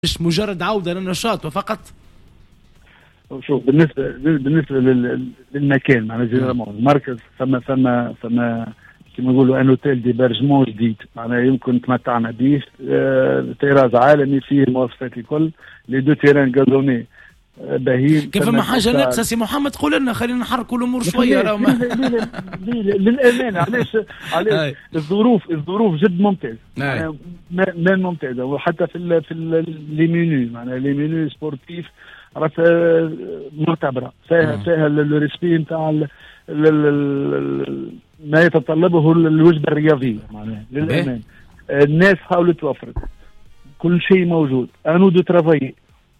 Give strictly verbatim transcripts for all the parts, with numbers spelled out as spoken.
مش مجرد عودة للنشاط وفقط. شوف بالنسبة بالنسبة للمكان معناها المركز ثم ثم ثم كما نقولوا ان اوتيل ديبرجمون جديد معناها يمكن تمتعنا به. آه تيراز عالمي فيه المواصفات الكل، لي دو تيران غازوني باهيين. كيف ما حاجه ناقصه سي محمد قول لنا خلينا نحركوا الامور شويه. راهو للامانه علاش علاش الظروف الظروف جد ممتازه ما ممتازه، وحتى في في لي مينو معناها لي مينو سبورتيف راه معتبره فيها فيها الريسبي نتاع ما يتطلبه الوجبه الرياضيه معناها للامانه. الناس حاولت توفر كل شيء موجود، انو دو ترافاي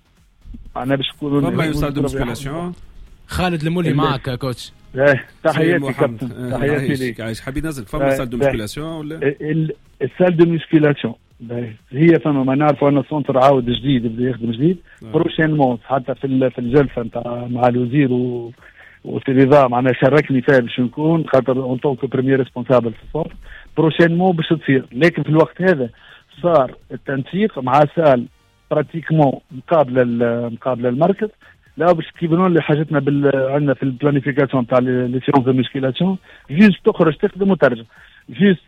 انا باش نقولوا فما يصال دو مسكولاسيون. خالد المولي معك يا كوتش. تحياتي كابتن، تحياتي ليك. عايش حبيت نزل فما يصال دو مسكولاسيون ولا السال دو مسكولاسيون هي فما ما نعرفوا ان السونتر عاود جديد بدا يخدم جديد بروشينمون حتى في في الجلسه نتاع مع الوزير و وفي النظام معناها شاركني فيها باش نكون خاطر اون طونك بريمير ريسبونسابل في السونتر بروشينمون باش تصير. لكن في الوقت هذا صار التنسيق مع سال براتيكمون مقابل مقابل المركز. لا باش تكيبنوا لي حاجتنا بال عندنا في البلانيفيكاسيون تاع لي سيونس دو مسكيلاسيون جوست تخرج تخدم وترجع جوست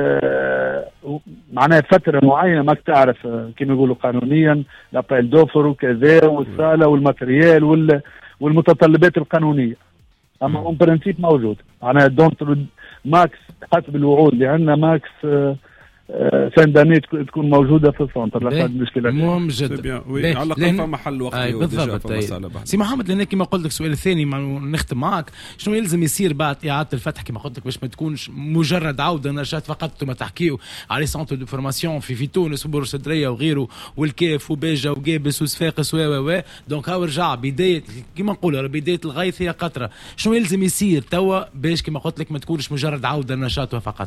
آه معناها فتره معينه ماك تعرف آه كما يقولوا قانونيا لابيل دوفر وكذا والصاله والماتريال وال والمتطلبات القانونيه. اما اون برانسيب موجود معناها دونتر ماكس حسب الوعود اللي عندنا ماكس آه سان داني تكون موجوده في السونتر. لا فاد مشكله مهم جدا. وي على الاقل فما محل وقتي بالضبط. سي محمد لان كما قلت لك السؤال الثاني نختم معك، شنو يلزم يصير بعد اعاده الفتح كما قلت لك باش ما تكونش مجرد عوده نشاط فقط ثم تحكيوا على سونتر دو فورماسيون في في تونس وبورصه دريه وغيره والكاف وباجه وقابس وصفاقس و و دونك هاو رجع بدايه كما نقولوا بدايه الغيث هي قطره. شنو يلزم يصير توا باش كما قلت لك ما تكونش مجرد عوده نشاط فقط؟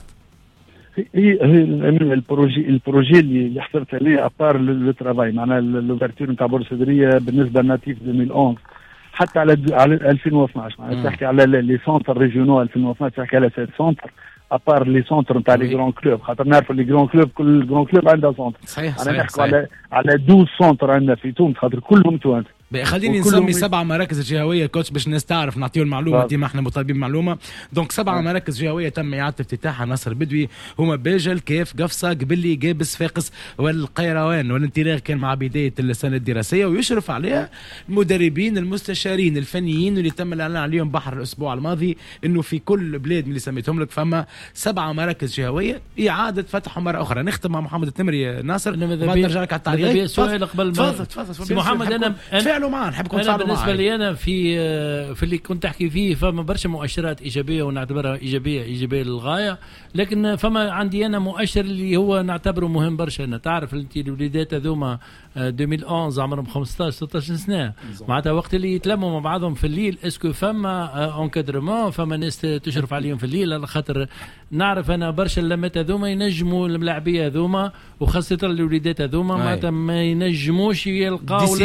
هي هي البروجي البروجي اللي حصلت عليه ابار لو ترافاي معناها لوفرتور نتاع بورصه دريه بالنسبه لناتيف ألفين وإحدى عشر حتى على على ألفين واثناش معناها تحكي على لي سونتر ريجيونال ألفين واثناش تحكي على سيت سونتر ابار لي سونتر نتاع لي جران كلوب خاطر نعرفوا لي جران كلوب كل جران كلوب عندها سونتر. صحيح انا نحكي على على اثنا عشر سونتر عندنا في تونس خاطر كلهم توانس. خليني نسمي سبع مراكز جهويه كوتش باش الناس تعرف نعطيو المعلومه ديما احنا مطالبين معلومه. دونك سبع مراكز جهويه تم اعاده افتتاحها نصر بدوي هما باجل كيف قفصه قبلي قابس فاقس والقيروان. والانطلاق كان مع بدايه السنه الدراسيه ويشرف عليها المدربين المستشارين الفنيين اللي تم الاعلان عليهم بحر الاسبوع الماضي انه في كل بلاد اللي سميتهم لك فما سبع مراكز جهويه اعاده فتحهم مره اخرى. نختم مع محمد التمري ناصر بعد نرجع لك على التعليق. سؤال قبل ما تفضل تفضل محمد. انا معاه نحبكم أنا بالنسبة لي أنا في في اللي كنت أحكي فيه فما برشا مؤشرات إيجابية ونعتبرها إيجابية إيجابية للغاية، لكن فما عندي أنا مؤشر اللي هو نعتبره مهم برشا. أنا تعرف أنت الوليدات هذوما ألفين وأحد عشر عمرهم خمسطاش ستطاش سنة معناتها وقت اللي يتلموا مع بعضهم في الليل اسكو فما انكادرمون فما ناس تشرف عليهم في الليل على خاطر نعرف أنا برشا اللمات هذوما ينجموا الملاعبية هذوما وخاصة الوليدات هذوما معناتها ما ينجموش يلقاو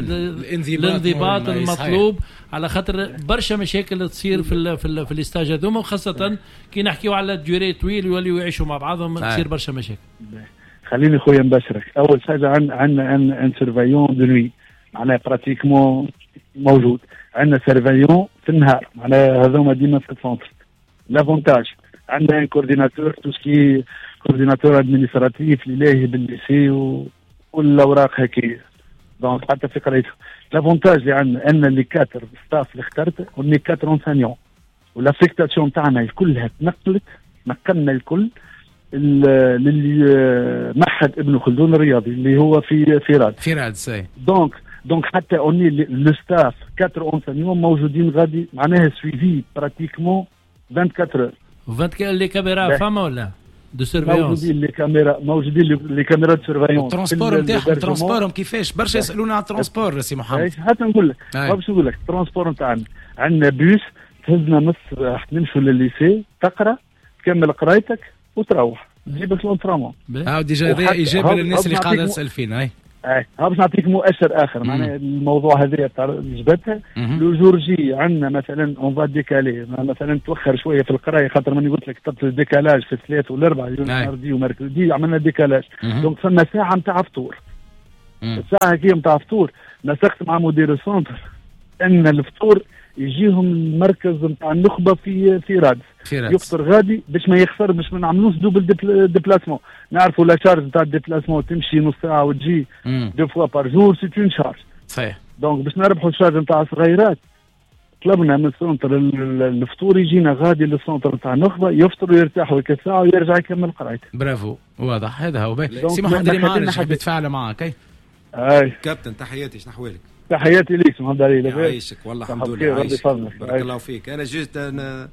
الانضباط المطلوب على خاطر برشا مشاكل تصير في ال في, ال في الاستاج هذوما وخاصة كي نحكيو على ديوري طويل يوليو يعيشوا مع بعضهم تصير برشا مشاكل. خليني خويا نبشرك اول حاجه عندنا عندنا ان سيرفايون دو نوي معناها براتيكمون موجود. عندنا سيرفايون في النهار معناها هذوما ديما في السونتر. لافونتاج عندنا ان كورديناتور تو سكي كورديناتور ادمينستراتيف اللي لاهي بالليسي والاوراق هكايا دونك حتى في قرايته. لافونتاج اللي عندنا ان اللي كاتر ستاف اللي اخترته واللي كاتر اونسانيون والافيكتاسيون تاعنا كلها تنقلت نقلنا الكل للي معهد ابن خلدون الرياضي اللي هو في في راد في راد سي دونك دونك حتى اوني لو ستاف كاتر اونسانيون موجودين غادي معناها سويفي براتيكمون أربعة وعشرين اور أربعة وعشرين اللي كاميرا فما ولا دو سيرفيونس موجودين لي كاميرا موجودين لي كاميرا دو سيرفيونس. الترونسبور نتاعهم ترونسبورهم كيفاش برشا يسالونا على الترونسبور سي محمد. حتى نقول لك باش نقول لك الترونسبور نتاعنا عندنا بيس تهزنا نص راح نمشوا للليسي تقرا تكمل قرايتك وتروح تجيبك لونترامون. اه ديجا هذه اجابه للناس اللي قاعده تسال فينا. اي اي ها باش نعطيك مؤشر اخر معناها الموضوع هذا جبتها لو جور جي عندنا مثلا اون فا ديكالي مثلا توخر شويه في القرايه خاطر ماني قلت لك طبت الديكالاج في الثلاث والاربع يوم ماردي ومركزي عملنا ديكالاج دونك فما ساعه نتاع فطور الساعه كي نتاع فطور نسقت مع مدير السونتر ان الفطور يجيهم المركز نتاع النخبه في في رادس يفطر غادي باش ما يخسر، باش ما نعملوش دوبل ديبلاسمون. نعرفوا لا شارج نتاع الديبلاسمون تمشي نص ساعه وتجي دو فوا بار جور سي اون شارج. صحيح. دونك باش نربحوا الشارج نتاع الصغيرات طلبنا من السونتر الفطور يجينا غادي للسونتر نتاع النخبه يفطر ويرتاح ويك ساعه ويرجع يكمل قرايته. برافو واضح هذا هو. سي محمد المعارج حاب يتفاعل معك. اي اي كابتن تحياتي شنو احوالك؟ تحياتي ليك محمد علي. يعيشك والله الحمد لله عايشك بارك الله فيك. انا جيت أنا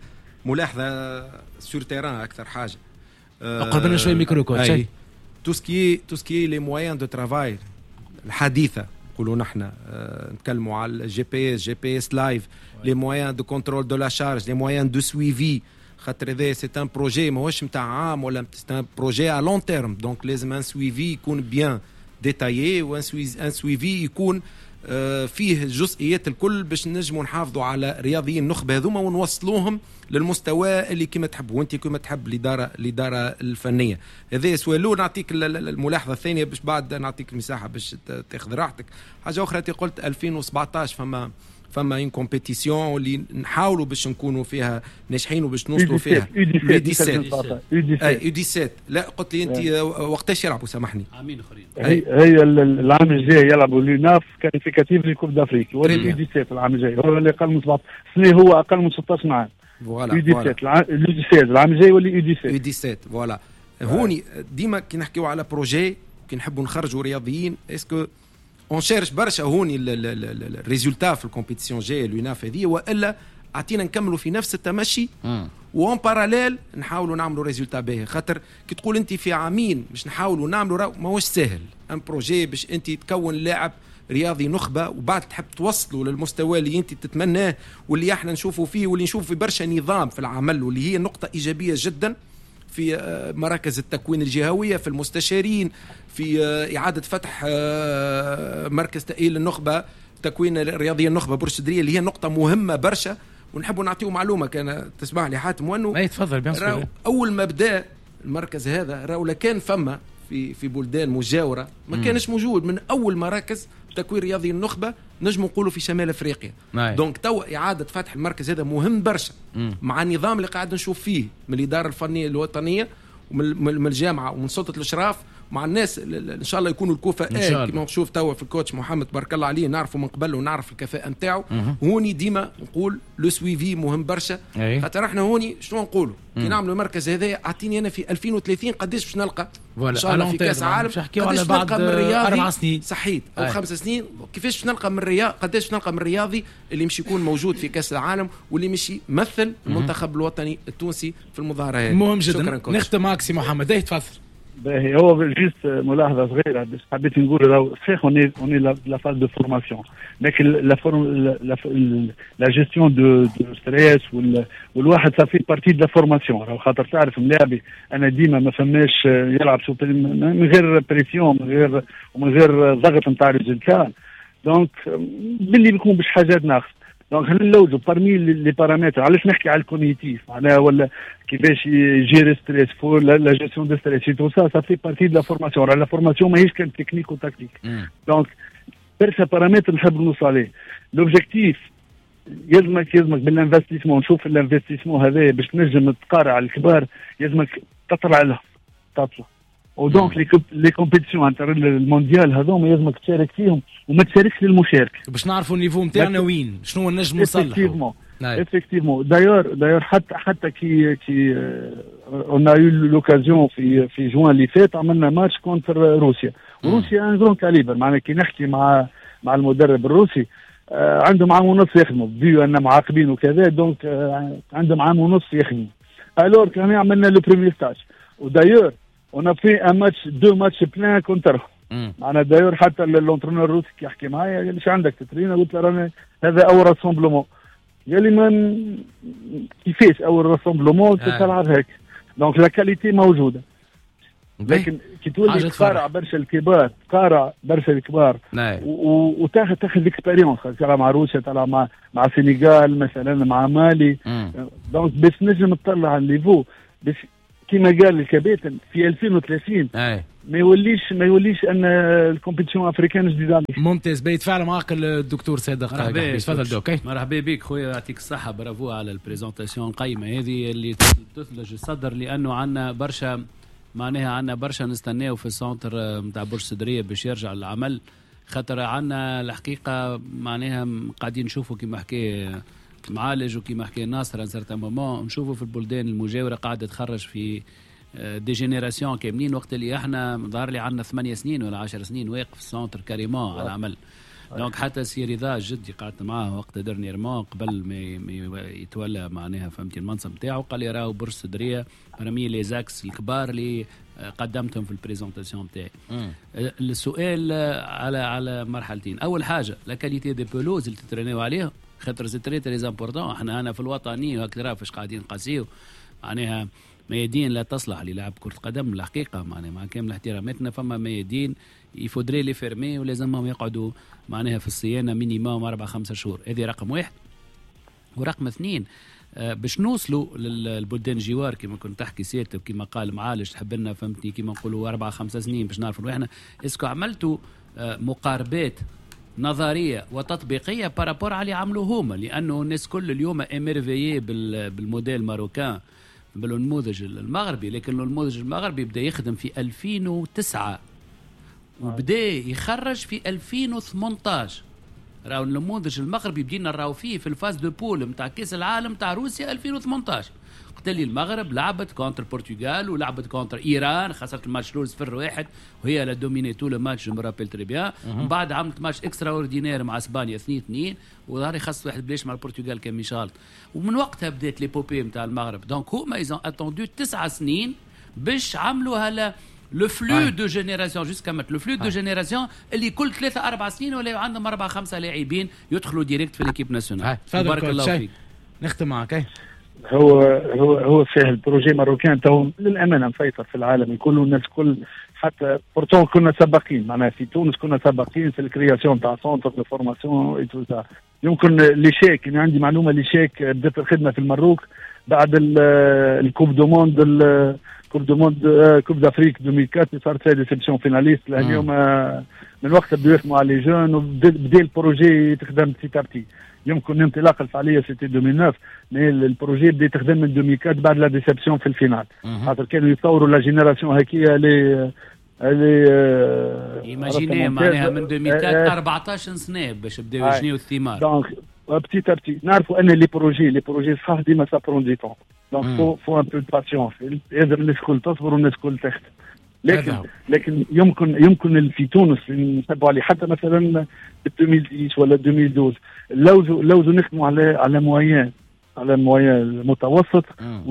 ملاحظه سور تيران اكثر حاجه. اقرب لنا شوي ميكرو كوتش. تو سكي تو سكي لي مويان دو ترافاي الحديثه نقولوا نحن أه نتكلموا على الجي بي اس جي بي اس لايف لي مويان دو كنترول دو لا شارج لي مويان دو سويفي خاطر هذا سي ان بروجي ماهوش نتاع عام ولا سي ان بروجي ا لون تيرم دونك لازم ان سويفي يكون بيان ديتايي وان سويفي يكون آه فيه الجزئيات الكل باش نجموا نحافظوا على رياضيين النخبه هذوما ونوصلوهم للمستوى اللي كما تحب وانت كما تحب الاداره الاداره الفنيه. هذا سؤالو. نعطيك الملاحظه الثانيه باش بعد نعطيك المساحه باش تاخذ راحتك. حاجه اخرى انت قلت ألفين وسبعطاش فما فما اون كومبيتيسيون اللي نحاولوا باش نكونوا فيها ناجحين وباش نوصلوا فيها يو سبعطاش اي يو سبعطاش. لا قلت لي انت وقتاش يلعبوا سامحني؟ عامين اخرين. هي, هي العام الجاي يلعبوا ليناف كاليفيكاتيف لكوب دافريك ولا يو سبعطاش العام الجاي. هو اللي اقل من سبعطاش سنه هو اقل من ستطاش عام. فوالا يو سبعطاش العام الجاي ولا يو سبعطاش يو سبعطاش فوالا. هوني ديما كي نحكيو على بروجي كي نحبوا نخرجوا رياضيين اسكو اون شيرش برشا هوني الريزولتا في الكومبيتيسيون جاي لوناف هذه والا اعطينا نكملوا في نفس التمشي وان باراليل نحاولوا نعملوا ريزولتا باهي. خاطر كي تقول انت في عامين باش نحاولوا نعملوا ماهوش سهل ان بروجي باش انت تكون لاعب رياضي نخبه وبعد تحب توصلوا للمستوى اللي انت تتمناه واللي احنا نشوفوا فيه واللي نشوف في برشا نظام في العمل واللي هي نقطه ايجابيه جدا في مراكز التكوين الجهويه في المستشارين في اعاده فتح مركز تاهيل النخبه تكوين الرياضيه النخبه برشدريه اللي هي نقطه مهمه برشا. ونحبوا نعطيو معلومه كان تسمح لي حاتم وانه اي تفضل بيان اول ما بدا المركز هذا راهو كان فما في في بلدان مجاوره ما مم. كانش موجود من اول مراكز تكوين رياضي النخبه نجم نقولوا في شمال افريقيا. دونك تو اعاده فتح المركز هذا مهم برشا مع النظام اللي قاعد نشوف فيه من الاداره الفنيه الوطنيه ومن الجامعه ومن سلطه الاشراف مع الناس ان شاء الله يكونوا الكفاء كما نشوف توا في الكوتش محمد بارك الله عليه نعرفه من قبل ونعرف الكفاءه نتاعو. هوني ديما نقول لو سويفي مهم برشا خاطر احنا هوني شنو نقولوا كي نعملوا المركز هذا اعطيني انا في ألفين وثلاثين قداش باش نلقى ان شاء الله في كاس العالم قداش نلقى من رياضي صحيح او أي. خمس سنين كيفاش نلقى من رياضي قداش نلقى من رياضي اللي مش يكون موجود في كاس العالم واللي مش يمثل المنتخب الوطني التونسي في المظاهره هذه. مهم جدا. نختم معك سي محمد. اي تفضل. باهي هو جيست ملاحظه صغيره بس حبيت نقول راهو صحيح اوني اوني لا فاز دو فورماسيون لكن لا لا جيستيون دو دو ستريس والواحد صافي بارتي دو لا فورماسيون راهو خاطر تعرف ملاعبي انا ديما ما فماش يلعب من غير بريسيون من غير ومن غير ضغط نتاع ريزلتا دونك باللي بيكون باش حاجات ناقصه. دونك هنلوجوا بارمي لي بارامتر علاش نحكي على الكوغنيتيف معناها ولا كيفاش يجيري ستريس فور لا جيستيون دو ستريس تو سا سا في بارتي دو لا فورماسيون. لا فورماسيون ماهيش كان تكنيك وتكتيك دونك برشا بارامتر نحب نوصل عليه. لوبجيكتيف يلزمك يلزمك بالانفستيسمون نشوف الانفستيسمون هذايا باش تنجم تقارع على الكبار يلزمك تطلع لهم تطلع ودونك لي كومبيتيسيون انتر المونديال هذوما يلزمك تشارك فيهم وما تشاركش للمشاركه باش نعرفوا النيفو نتاعنا وين شنو نجم نصلحوا. افكتيفمون دايور دايور حتى حتى كي كي اون يو لوكازيون في في جوان اللي فات عملنا ماتش كونتر روسيا وروسيا ان جرون كاليبر معناها كي نحكي مع مع المدرب الروسي آه عندهم عام ونص يخدموا فيو ان معاقبين وكذا دونك آه عندهم عام ونص يخدموا الور كان عملنا لو بريمير ستاج ودايور on a fait un match deux matchs plein contre معنا دايور حتى لونترونور الروسي كي يحكي معايا قال لي ايش عندك تترين قلت له رانا هذا اول راسومبلومون قال لي من كيفاش اول راسومبلومون تلعب هيك دونك لا كاليتي موجوده لكن كي تولي تقارع برشا الكبار تقارع برشا الكبار وتاخذ تاخذ اكسبيريونس تلعب مع روسيا تلعب مع مع السنغال مثلا مع مالي دونك باش نجم تطلع على الليفو باش كما قال الكباتن في ألفين وثلاثين اي ما يوليش ما يوليش ان الكومبيتيشن افريكان جديد عليه. ممتاز. بيتفاعل معك الدكتور صادق. تفضل دوك. مرحبا بك خويا، يعطيك الصحه، برافو على البريزونطاسيون القيمه هذه اللي تثلج الصدر، لانه عندنا برشا معناها عندنا برشا نستناو في السونتر نتاع برج صدريه باش يرجع للعمل، خاطر عندنا الحقيقه معناها قاعدين نشوفوا كيما حكى معالج وكيما حكى ناصر ان سارتان مومون، نشوفوا في البلدان المجاوره قاعده تخرج في دي جينيراسيون كاملين، وقت اللي احنا ظهر لي عندنا ثمانية سنين ولا عشر سنين واقف السونتر كاريمون على عمل. دونك حتى سي رضا جدي قعدت معاه وقت ديرنييرمون قبل ما يتولى معناها فهمتي المنصب نتاعو، قال لي راهو برج صدريه برمي لي زاكس الكبار اللي قدمتهم في البريزونطاسيون نتاعي. السؤال على على مرحلتين. اول حاجه لا كاليتي دي بولوز اللي تترينيو عليها، خاطر سي تري تري امبورطون. احنا هنا في الوطني وهكذا فاش قاعدين نقاسيو معناها ميادين لا تصلح للعب كرة قدم الحقيقة، معناها مع كامل احتراماتنا فما ميادين يفودري لي فيرمي ولازمهم يقعدوا معناها في الصيانة مينيموم أربعة خمسة شهور. هذه رقم واحد. ورقم اثنين آه باش نوصلوا للبلدان الجوار كما كنت تحكي سيادتك كما قال معالج تحب لنا فهمتني كما نقولوا أربعة خمسة سنين باش نعرفوا احنا اسكو عملتوا آه مقاربات نظريه وتطبيقيه بارابور على اللي عملوا هما، لانه الناس كل اليوم اميرفيي بالموديل ماروكان بالنموذج المغربي، لكن النموذج المغربي بدا يخدم في ألفين وتسعة وبدا يخرج في ألفين وثمانية عشر. راهو النموذج المغربي بدينا نراو فيه في الفاز دو بول نتاع كاس العالم تاع روسيا ألفين وثمانية عشر، وقت اللي المغرب لعبت كونتر البرتغال ولعبت كونتر ايران، خسرت الماتش الاول صفر واحد وهي لا دوميني تو لو ماتش جو رابيل تري بيان. من بعد عملت ماتش اكسترا اوردينير مع اسبانيا اثنين اثنين وظهري خاص واحد بلاش مع البرتغال كان ميشالط، ومن وقتها بدات ليبوبي نتاع المغرب. دونك هما ايزون اتوندو تسع سنين باش عملوا هلا لو فلو دو جينيراسيون جوسكا مات لو فلو دو جينيراسيون اللي كل ثلاثة أربع سنين ولا عندهم أربعة خمسة لاعبين يدخلوا ديريكت في ليكيب ناسيونال. بارك الله فيك. نختم معك. هو هو هو فيه البروجي ماروكان تو للامانه مسيطر في العالم، يكونوا الناس كل حتى بورتون كنا سباقين معناها في تونس كنا سباقين في الكرياسيون تاع سونتر دو فورماسيون اي تو سا. يمكن ليشيك يعني عندي معلومه ليشيك بدات الخدمه في المروك بعد الكوب دو موند كوب دو موند كوب دافريك ألفين وأربعة صارت فيها ديسيبسيون فيناليست اليوم من وقت بداو يخدموا على لي جون وبدا البروجي تخدم سي تابتي. يمكن انطلاق الفعاليه سيتي ألفين وتسعة مي البروجي بدا تخدم من ألفين وأربعة بعد لا ديسيبسيون في الفينال، خاطر كانوا يتصوروا لا جينيراسيون هكيه لي لي ايماجيني معناها من ألفين وأربعة أربعطاش سنه باش بداو يجنيو الثمار. دونك بتي تابتي نعرفوا ان لي بروجي لي بروجي صح ديما سا برون دي طون، دونك فو فو ان بو باسيونس، لازم الناس الكل تصبر والناس الكل تخدم. لكن لكن يمكن يمكن في تونس نتبعوا عليه حتى مثلا ألفين وعشرة ولا ألفين واحد عشر لوزو لوزو نخدموا على على مويان على المويان المتوسط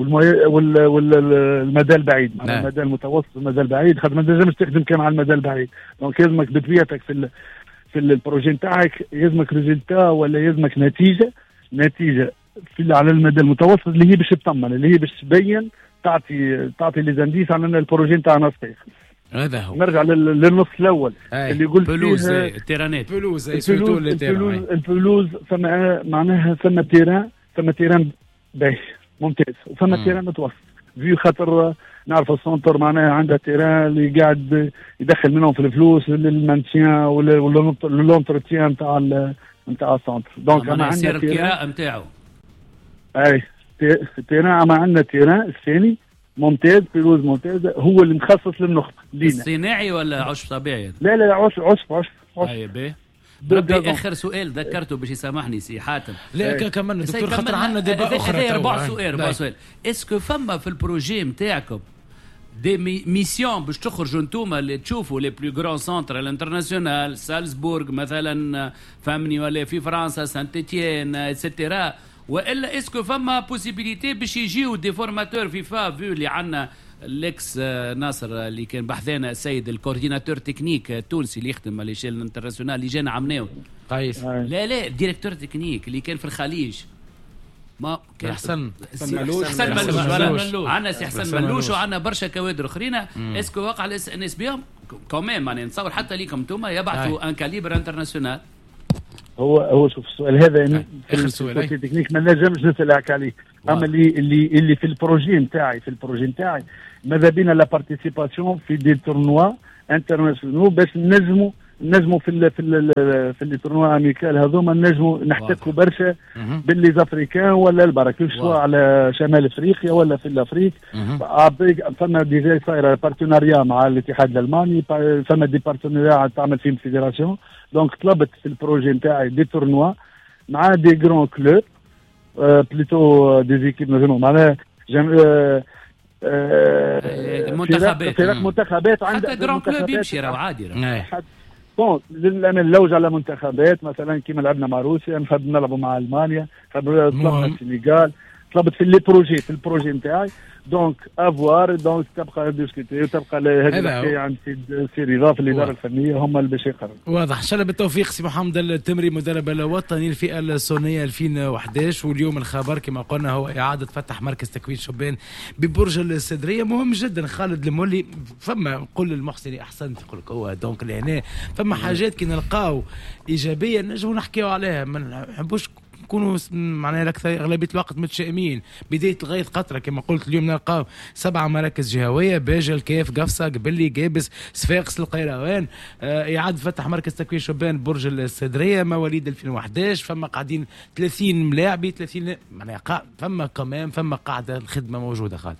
والمدى البعيد، على المدى المتوسط والمدى البعيد، خاطر ما تنجمش تخدم كان على المدى البعيد. دونك لازمك بطبيعتك في ال في البروجي نتاعك يلزمك ريزلتا ولا يلزمك نتيجه نتيجه في على المدى المتوسط اللي هي باش تطمن اللي هي باش تبين تعطي تعطي لي زانديس على ان البروجي نتاعنا صحيح. هذا هو. نرجع للنص الاول أي. اللي قلت بلوز التيرانات بلوز البلوز البلوز فما معناها ثم تيران ثم تيران باهي ممتاز وثم تيران متوسط فيو خاطر نعرف السونتر معناها عندها تيران اللي قاعد يدخل منهم في الفلوس للمانتيان ولا ولا لونتروتيان نتاع نتاع السونتر. دونك انا عندنا القراءه نتاعو اي تيران، ما عندنا تيران الثاني ممتاز بيروز ممتازه هو اللي مخصص للنخبه لينا. صناعي ولا عشب طبيعي؟ لا لا عشب عشب عشب اي باهي. بربي اخر سؤال ذكرته باش يسامحني سي حاتم. لا كمان دكتور خاطر عندنا ديبا اخرى. اربع سؤال اربع سؤال اسكو فما في البروجي نتاعكم دي ميسيون باش تخرجوا انتوما اللي تشوفوا لي بلو غران سونتر الانترناسيونال سالزبورغ مثلا فهمني ولا في فرنسا سانت اتيان اتسيتيرا، والا اسكو فما بوسيبيليتي باش يجيو دي فورماتور فيفا فيو اللي عندنا الاكس ناصر اللي كان بحثنا السيد الكورديناتور تكنيك التونسي اللي يخدم على ليشيل انترناسيونال اللي جانا عمناو قيس لا لا ديريكتور تكنيك اللي كان في الخليج ما كان احسن ملوش احسن ملوش عندنا سي حسن ملوش وعندنا برشا كوادر اخرين. اسكو وقع الاس ان اس بيهم كمان معناها نتصور حتى ليكم انتوما يبعثوا ان كاليبر انترناسيونال. هو هو شوف السؤال هذا يعني اخر سؤال التكنيك ما نجمش نسالك عليه اما اللي اللي اللي في البروجي نتاعي في البروجي نتاعي ماذا بينا لا بارتيسيباسيون في دي تورنوا انترناسيونال باش نجموا نجموا في ال في ال في لي تورنوا اميكال هذوما نجموا نحتكوا برشا باللي زافريكان ولا البركه سواء على شمال افريقيا ولا في الافريق. فما ديجا صايره بارتناريا مع الاتحاد الالماني، فما دي بارتناريا تعمل فيهم فيدراسيون. دونك طلبت في البروجي نتاعي دي تورنوا مع دي جران كلوب بلوتو دي زيكيب نجموا معناها المنتخبات فرق منتخبات عندها حتى جران كلوب يمشي راه عادي. بون للأمانة لوج على منتخبات مثلا كيما لعبنا مع روسيا، نحب نلعبوا مع ألمانيا، طلبنا السنغال، طلبت في لي بروجي في البروجي نتاعي. دونك افوار دونك تبقى ديسكوتي وتبقى هذه الحكايه عند سي رضا في الاداره الفنيه هم اللي باش يقرروا. واضح. ان شاء الله بالتوفيق سي محمد التمري مدرب الوطني الفئه الصونيه ألفين وأحد عشر. واليوم الخبر كما قلنا هو اعاده فتح مركز تكوين شبان ببرج السدريه. مهم جدا. خالد المولي فما نقول المحسني احسنت يقول لك هو دونك لهنا فما حاجات كي نلقاو ايجابيه نجموا نحكيو عليها، ما نحبوش نكونوا معناها الاكثر اغلبيه الوقت متشائمين. بدايه الغيث قطره كما قلت اليوم نلقاو سبعه مراكز جهويه باجل كيف قفصه قبلي جابس صفاقس القيروان. آه اعاده فتح مركز تكوين شبان برج السدريه مواليد ألفين وأحد عشر. فما قاعدين ثلاثين ملاعبي ثلاثين معناها قا... فما كمان فما قاعده الخدمه موجوده. خالد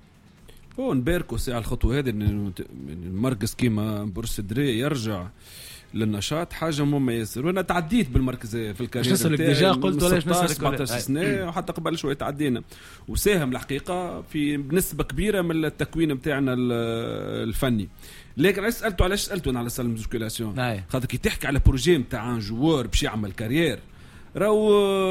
هو نباركوا ساعه الخطوه هذه ان المركز كيما برج السدريه يرجع للنشاط حاجه مهمه ياسر. وانا تعديت بالمركز في الكارير نسألك ديجا قلت ولاش نسألك سبعطاش سنه وحتى قبل شويه تعدينا وساهم الحقيقه في نسبه كبيره من التكوين بتاعنا الفني. لكن علاش سالته علاش سالته انا على سالم ميزوكيلاسيون خاطر كي تحكي على بروجي نتاع ان جوار باش يعمل كارير راهو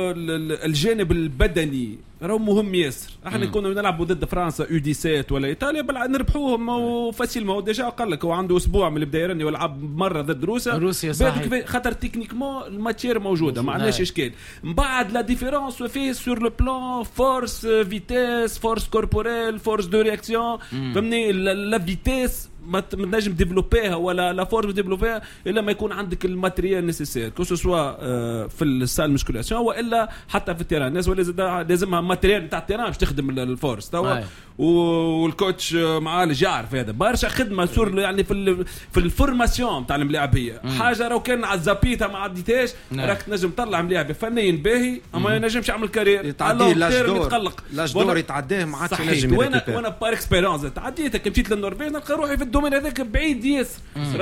الجانب البدني راهو مهم ياسر. احنا كنا نلعبوا ضد فرنسا يو سبعة ولا ايطاليا نربحوهم وفاسيل. ما هو ديجا قال لك هو عنده اسبوع من اللي بدا يرني ولعب مره ضد روسيا روسيا صحيح خاطر تكنيكمون الماتير موجوده ما عندناش اشكال. من بعد لا ديفيرونس في سور لو بلان فورس فيتيس فورس كوربوريل فورس دو رياكسيون فهمني. لا فيتيس ما تنجم ديفلوبيها ولا لا فورس ديفلوبيها الا ما يكون عندك الماتريال نيسيسير كو سوا في السال ميسكولاسيون والا حتى في التيران. الناس ولا لازمها ماتريال نتاع التيران باش تخدم الفورس توا. والكوتش معالج يعرف هذا برشا خدمه سور يعني في في الفورماسيون تاع الملاعبيه. حاجه لو كان على الزابيتا ما عديتهاش راك تنجم تطلع ملاعب فنيا باهي اما ما ينجمش يعمل كارير يتعدي يتقلق لاش دور يتعداه ما عادش ينجم. وانا وانا بار اكسبيريونس تعديت كي مشيت للنرويج نلقى روحي في الدومين هذاك بعيد ياسر.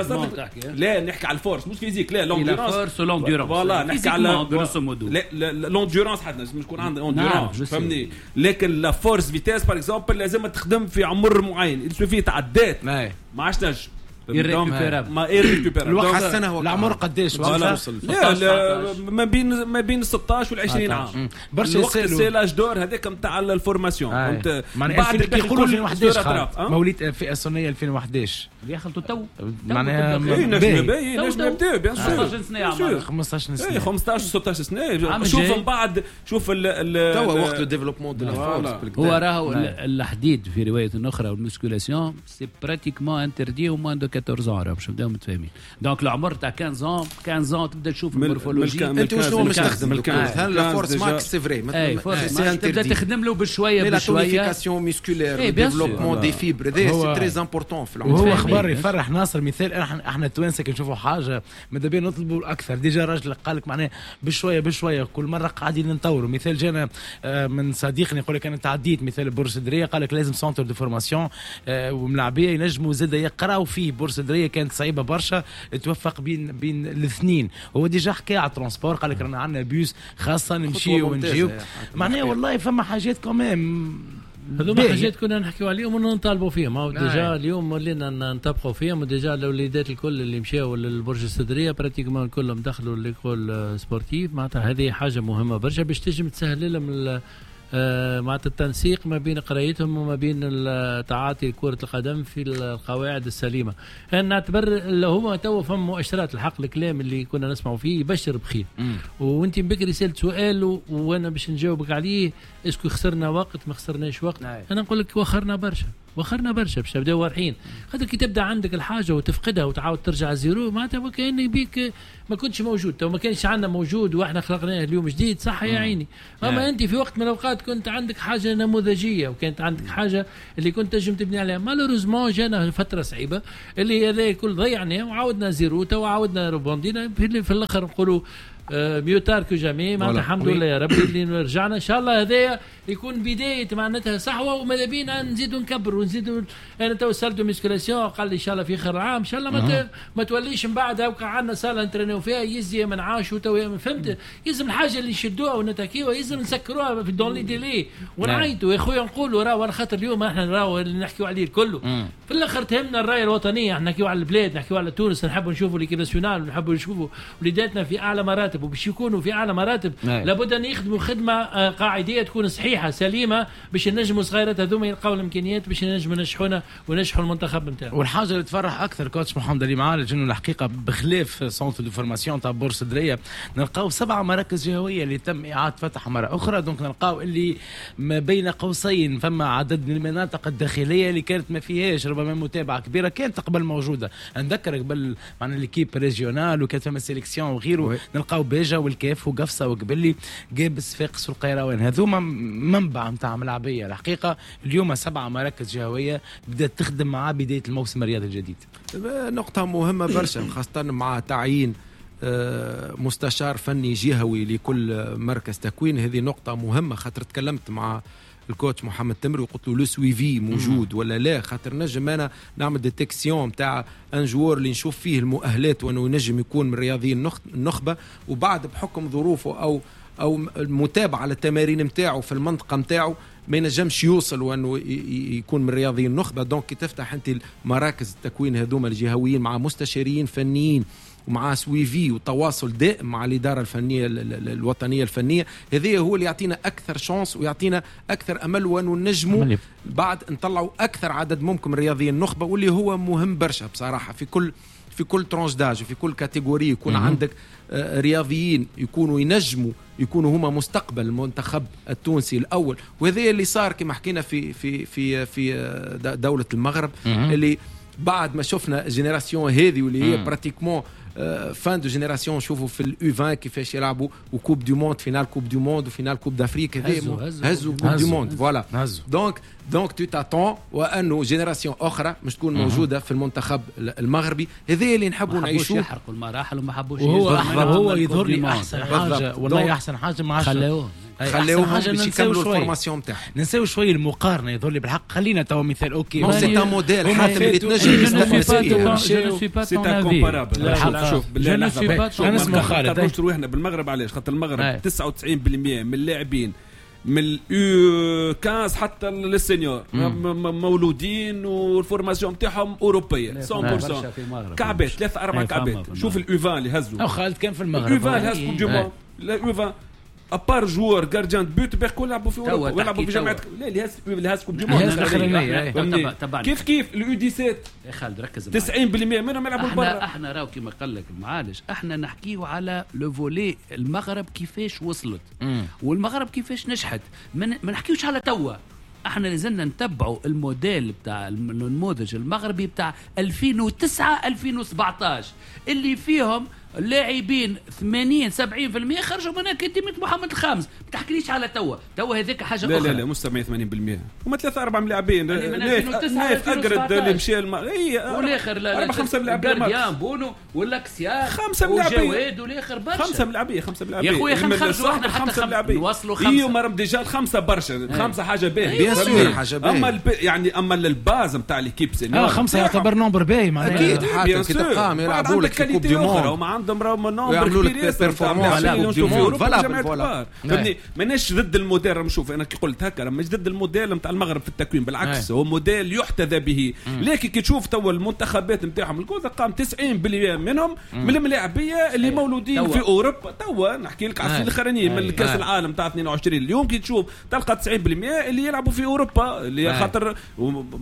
لا نحكي على الفورس مش فيزيك لا لونديرونس لونديرونس فوالا نحكي على لا لونديرونس حتى مش يكون عندنا لونديرونس فهمني. لكن لا فورس فيتاس باغ اكزومبل لازم تخدم في عمر معين في تعدات ما عادش نجم ما الوقت حسنه العمر قداش لا ما بين ما بين ستطاش والعشرين عام برشا السيلاج دور هذاك نتاع الفورماسيون. بعد اللي يقولوا ألفين وأحد عشر مواليد الفئه الصينيه ألفين وأحد عشر اللي خلطوا تو معناها نجم باهي نجم يبدا بيان سور خمسطاش سنه خمسطاش ستطاش سنه. شوف من بعد شوف تو وقت الديفلوبمون دو لا هو راهو الحديد في روايه اخرى والمسكولاسيون سي براتيكمون انتردي او موان دو أربعطاش عام باش نبداو متفاهمين. دونك العمر تاع خمسة عام خمسة عام تبدا تشوف المورفولوجي انت شنو باش تخدم هل لا فورس ماكس سي فري تبدا تخدم له بشويه بشويه تونيفيكاسيون ميسكولير ديفلوبمون دي فيبر سي تري امبورطون في العمر. وهو خبر يفرح ناصر مثال احنا احنا التوانسه كي نشوفوا حاجه ماذا بينا نطلبوا الاكثر. ديجا راجل قال لك معناه بشويه بشويه كل مره قاعدين نطوروا. مثال جانا من صديقني يقول لك انا تعديت مثال بورسدريه قال لك لازم سنتر دو فورماسيون وملاعبيه ينجموا زاد يقراوا فيه. بورسدريه كانت صعيبه برشا توفق بين بين الاثنين. هو ديجا حكى على الترونسبور قال لك رانا عندنا بيوس خاصه نمشيو ونجيو معناه والله فما حاجات كمان هذوما حاجات كنا نحكيو عليهم ونطالبوا فيهم. هاو ديجا اليوم ولينا نطبقوا فيهم. وديجا الاوليدات الكل اللي مشاو للبرج السدريه براتيكمون كلهم دخلوا ليكول سبورتيف. معناتها هذه حاجه مهمه برشا باش تنجم تسهل لهم آه معناتها التنسيق ما بين قرايتهم وما بين تعاطي كرة القدم في القواعد السليمة. أنا نعتبر اللي هما تو فهم مؤشرات الحق الكلام اللي كنا نسمعوا فيه يبشر بخير. وانت بكري سألت سؤال وانا باش نجاوبك عليه اسكو خسرنا وقت ما خسرناش وقت. أنا نقول لك وخرنا برشا وخرنا برشا باش نبداو واضحين. خاطر كي تبدا عندك الحاجه وتفقدها وتعاود ترجع زيرو معناتها كأن يبيك ما كنتش موجود، تو ما كانش عندنا موجود واحنا خلقناه اليوم جديد صح يا عيني. اما انت في وقت من الاوقات كنت عندك حاجه نموذجيه وكانت عندك حاجه اللي كنت تنجم تبني عليها. مالوريزمون جانا فتره صعيبه اللي هذا كل ضيعناه وعاودنا زيرو تو عاودنا روبوندينا في, في الاخر نقولوا ميو تار كو جامي معناتها الحمد لله يا ربي اللي رجعنا ان شاء الله. هذايا يكون بدايه معناتها صحوه وماذا بينا نزيدوا نكبروا ونزيدوا. انا تو سالته ميسكولاسيون قال لي ان شاء الله في اخر العام ان شاء الله ما ما توليش من بعد هكا عندنا صاله نترينيو فيها يزي من عاشوا تو فهمت. يلزم الحاجه اللي نشدوها ونتاكيوها يلزم نسكروها في دون لي ديلي ونعيطوا يا خويا نقولوا راه على خاطر اليوم احنا راهو اللي نحكيوا عليه كله في الاخر تهمنا الرايه الوطنيه. احنا نحكيوا على البلاد نحكيوا على تونس نحبوا نشوفوا ليكيب ناسيونال ونحبوا نشوفوا وليداتنا في اعلى مراتب وباش يكونوا في اعلى مراتب لابد ان يخدموا خدمه قاعديه تكون صحيحه سليمه باش نجموا صغيرات هذوما يلقاو الامكانيات باش نجموا ننجحونا وننجحوا المنتخب نتاعو. والحاجه اللي تفرح اكثر كوتش محمد اللي معالج انه الحقيقه بخلاف سونتر دو فورماسيون تاع بورصه دريه نلقاو سبعه مراكز جهويه اللي تم اعاده فتحها مره اخرى. دونك نلقاو اللي ما بين قوسين فما عدد من المناطق الداخليه اللي كانت ما فيهاش ربما متابعه كبيره كانت قبل موجوده. نذكرك قبل معنا ليكيب ريجيونال وكانت فما سيليكسيون وغيره نلقاو بيجا والكاف وقفصه وقبلي جابس فاقس والقيروان هذوما منبع نتاع ملعبيه. الحقيقه اليوم سبعه مراكز جهويه بدات تخدم مع بدايه الموسم الرياضي الجديد. نقطه مهمه برشا خاصه مع تعيين مستشار فني جهوي لكل مركز تكوين. هذه نقطه مهمه خاطر تكلمت مع الكوتش محمد تمري وقلت له لو سويفي موجود ولا لا. خاطر نجم انا نعمل ديتيكسيون تاع ان جوار اللي نشوف فيه المؤهلات وانه ينجم يكون من رياضيين النخبه وبعد بحكم ظروفه او او المتابعه على التمارين نتاعو في المنطقه نتاعو ما ينجمش يوصل وانه يكون من رياضيين النخبه. دونك كي تفتح انت مراكز التكوين هذوما الجهويين مع مستشارين فنيين ومع سويفي وتواصل دائم مع الإدارة الفنية الوطنية الفنية هذا هو اللي يعطينا أكثر شانس ويعطينا أكثر أمل وأنه نجموا بعد نطلعوا أكثر عدد ممكن من رياضيين النخبة واللي هو مهم برشا بصراحة في كل في كل ترانش داج وفي كل كاتيجوري يكون م-م. عندك رياضيين يكونوا ينجموا يكونوا هما مستقبل المنتخب التونسي الأول. وهذا اللي صار كما حكينا في في في في دولة المغرب م-م. اللي بعد ما شفنا جينيراسيون هذه واللي هي براتيكمون فان دو جينيراسيون نشوفوا في اليو عشرين كيفاش يلعبوا وكوب دو موند فينال كوب دو موند وفينال كوب دافريك هذا هزوا كوب دو موند فوالا. دونك دونك تو تاتون وانه جينيراسيون اخرى مش تكون موجوده في المنتخب المغربي. هذا اللي نحبوا نعيشوه. يحرقوا المراحل وما حبوش وهو هو يظهر لي احسن حاجه والله احسن حاجه مع خلوه خليوهم باش يكملوا الفورماسيون تاعهم. ننساو شويه المقارنه يظهر لي بالحق. خلينا تو مثال اوكي سي ان موديل حتى اللي تنجم يستفيد سي تا كومبارابل. شوف بالله انا اسمه خالد نشرو احنا بالمغرب علاش خاطر المغرب تسعة وتسعين بالمئة من اللاعبين من اليو خمسة حتى للسينيور مولودين والفورماسيون نتاعهم اوروبيه مية بالمئة كعبات ثلاثة أربعة كعبات. شوف اليو عشرين اللي هزوا خالد كان في المغرب اليو عشرين هز كوب دو موند اليو عشرين ابار جوار جارديان بوت بيركو يلعبوا في اوروبا ويلعبوا في جامعه لا اللي هاز اللي هاز كوب دو موند. كيف كيف اليو سبعة عشر يا خالد ركز تسعين بالمئة منهم يلعبوا برا. احنا احنا راهو كما قال لك المعالج احنا نحكيو على لو فولي المغرب كيفاش وصلت مم. والمغرب كيفاش نجحت. ما نحكيوش على توا. احنا لازلنا نتبعوا الموديل بتاع النموذج المغربي بتاع ألفين وتسعة ألفين وسبعطاش اللي فيهم لاعبين ثمانين سبعين بالمئة خرجوا من أكاديمية محمد الخامس. ما تحكيليش على توا توا هذيك حاجه لا اخرى. لا لا مش سبعين ثمانين بالمئة هما ثلاثة أربعة لاعبين نايف أقرد اللي مشى والاخر لا أربعة خمسة لاعبين جارديان بونو والأكسيا خمسة لاعبين وجواد والاخر برشا خمسة لاعبين خمسة لاعبين يا خويا خرجوا احنا خمسة لاعبين نوصلوا خمسة ايوه مرم ديجا خمسة برشا خمسة حاجه باهيه بيان سور حاجه باهيه. اما يعني اما الباز نتاع ليكيب سينيور خمسة يعتبر نمبر باهي معناها اكيد حتى كي تلقاهم يلعبوا لك في كوب دو موند وما عندهم راهم نمبر فهمني. ماناش ضد الموديل. نشوف انا كي قلت هكا مش ضد الموديل نتاع المغرب في التكوين بالعكس هو موديل يحتذى به. لكن كي تشوف توا المنتخبات نتاعهم الكل قام تسعين بالمئة منهم من الملاعبيه اللي مولودين في اوروبا. توا نحكي لك على الاخرانيين من كاس العالم تاع اثنين وعشرين اليوم كي تشوف تلقى تسعين بالمئة اللي يلعبوا في اوروبا اللي خاطر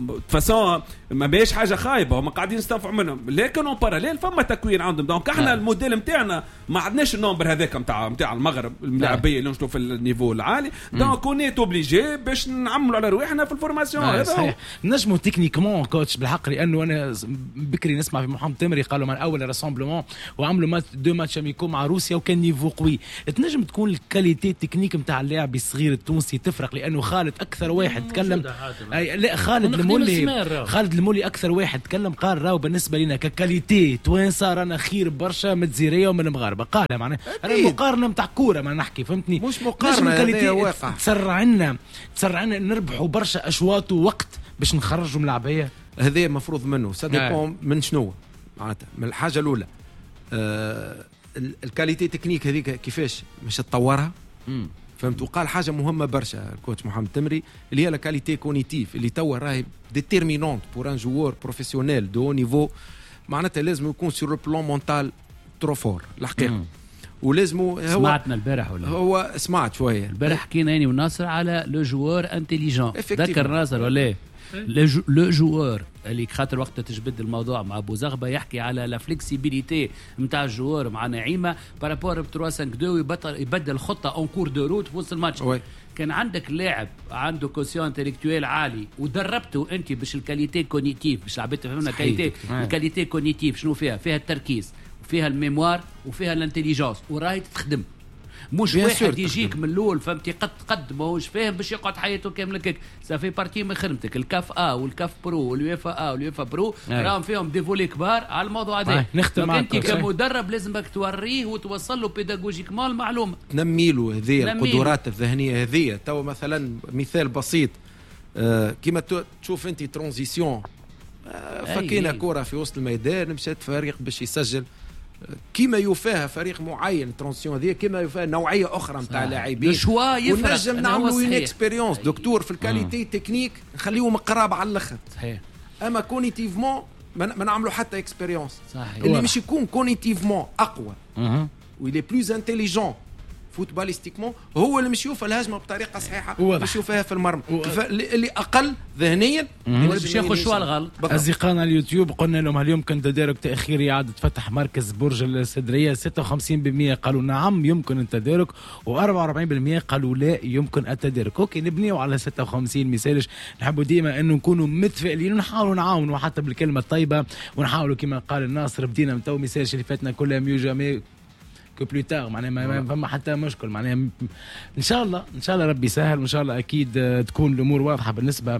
فاسون ما بيش حاجه خايبه وما قاعدين نستنفعوا منهم. لكن اون باراليل فما تكوين عندهم. دونك احنا الموديل نتاعنا ما عندناش النمبر هذاك نتاع نتاع المغرب اللاعبيه اللي نشوفوا في النيفو العالي دونك كونيت اوبليجي باش نعملوا على رواحنا في الفورماسيون. هذا صحيح نجموا تكنيكمون كوتش بالحق، لانه انا بكري نسمع في محمد تمري قالوا من اول راسامبلمون وعملوا مات دو ماتش اميكو مع روسيا وكان نيفو قوي. تنجم تكون الكاليتي التكنيك نتاع اللاعب الصغير التونسي تفرق، لانه خالد اكثر واحد تكلم أي لا خالد المولي خالد المولي اكثر واحد تكلم قال راهو بالنسبه لنا ككاليتي توانسه رانا خير برشا من الجزيريه ومن المغاربه. قال معناها المقارنه نتاع كوره ما نحكي فهمتني مش مقارنه كاليتي واقع تسرع لنا تسرع لنا نربحوا برشا اشواط ووقت باش نخرجوا من العبايه. هذا مفروض منه ساديبون من شنو معناتها. من الحاجه الاولى آه الكاليتي تكنيك هذيك كيفاش مش تطورها فهمت. وقال حاجه مهمه برشا الكوتش محمد تمري اللي هي لا كاليتي كونيتيف اللي توا راهي ديتيرمينونت بور ان جوور بروفيسيونيل دو نيفو. معناتها لازم يكون سور لو بلان مونتال ترو فور الحقيقه. ولازم هو سمعتنا البارح ولا هو سمعت شويه البارح حكينا يعني وناصر على لو جوور انتيليجون. ذكر ناصر ولا لو جوور اللي خاطر وقت تجبد الموضوع مع ابو زغبه يحكي على لا فليكسيبيليتي نتاع الجوار مع نعيمه بارابور ب ثلاثة خمسة اثنين يبطل يبدل خطه اون كور دو روت في وسط الماتش. كان عندك لاعب عنده كوسيون انتليكتويل عالي ودربته انت باش الكاليتي كونيتيف باش لعبت فهمنا كاليتي الكاليتي كونيتيف شنو فيها؟ فيها التركيز وفيها الميموار وفيها الانتليجنس وراهي تخدم. مش واحد يجيك من الاول فهمتي قد قد ماهوش فاهم باش يقعد حياته كامله كيك. صافي بارتي من خدمتك. الكاف ا والكاف برو واليوفا ا واليوفا برو راهم فيهم ديفولي كبار على الموضوع هذا. انت كمدرب لازمك توريه وتوصل له بيداغوجيكمون المعلومه تنمي له هذه القدرات الذهنيه هذه. تو مثلا مثال بسيط آه كيما تشوف انت ترانزيسيون آه فكينا كره في وسط الميدان مشات فريق باش يسجل كيما يفاها فريق معين ترانسيون هذه كيما يفاها نوعيه اخرى نتاع لاعبين ونجم نعملوا اون اكسبيريونس دكتور في الكاليتي تكنيك نخليهم قراب على الاخر. صحيح. اما كونيتيفمون ما نعملوا حتى اكسبيريونس اللي مش يكون كونيتيفمون اقوى ويلي بلوز انتيليجون فوتباليستيكمون هو اللي مش يوفى الهجمه بطريقه صحيحه مش يوفاها في المرمى. اللي اقل ذهنيا باش ياخذ شويه الغلط. اصدقائنا اليوتيوب قلنا لهم هل يمكن تدارك تاخير اعاده فتح مركز برج الصدريه؟ ستة وخمسين بالمئة قالوا نعم يمكن التدارك وأربعة وأربعين بالمئة قالوا لا يمكن التدارك. اوكي نبنيو على ستة وخمسين مثالش. نحبوا ديما انه نكونوا متفائلين ونحاولوا نعاونوا حتى بالكلمه الطيبه ونحاولوا كما قال الناصر بدينا من تو مثالش اللي فاتنا كلها ميو جامي كو بلو تار معناها ما فما حتى مشكل معناها ان شاء الله ان شاء الله ربي يسهل وان شاء الله اكيد تكون الامور واضحه بالنسبه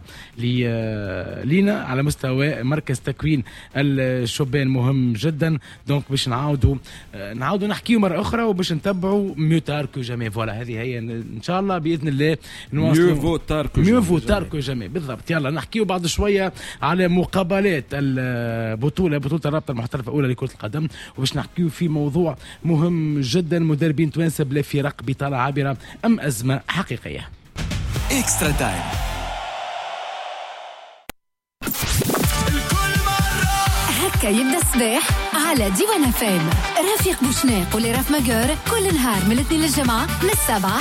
لينا على مستوى مركز تكوين الشبان مهم جدا. دونك باش نعاودوا نعاودوا نحكيو مره اخرى وباش نتبعوا ميو تار كو جامي. فوالا هذه هي ان شاء الله باذن الله ميو فو تار كو ميو فو تار كو جامي بالضبط. يلا نحكيو بعد شويه على مقابلات البطوله بطوله الرابطه المحترفه الاولى لكره القدم وباش نحكيو في موضوع مهم جدا. مدربين توانسه بلا فرق بطالة عابرة أم أزمة حقيقية؟ إكسترا تايم. هكا يبدأ الصباح على ديوان فام. رفيق بوشناق ولي راف ماجور كل نهار من الاثنين للجمعة من السبعة